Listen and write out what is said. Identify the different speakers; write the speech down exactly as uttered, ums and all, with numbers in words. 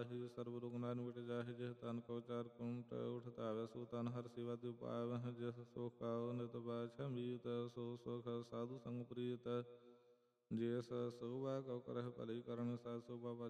Speaker 1: ਹੀ ਸਰਬ ਰੋਗ ਨਾਨ ਮਿਟ ਜਾਹਿ ਜਿਹ ਤਨ ਕੋ ਚਾਰ ਕੁੰਟ ਉਠ ਧਾਵੈ ਸੋ ਤਨ ਹਰ ਸੇਵਾ ਤਿਉ ਪਾਵਹਿ ਜਿਸ ਸੋ ਕਾਉ ਨਿਤ ਬਾਛੈ ਮੀਤ ਸੋ ਸੁਖ ਸਾਧੂ ਸੰਗ ਪ੍ਰੀਤ ਜਿਸ ਸੋਭਾ ਕਉ ਕਰਹਿ ਭਲੀ ਕਰਨ ਸਾ ਸੋਭਾ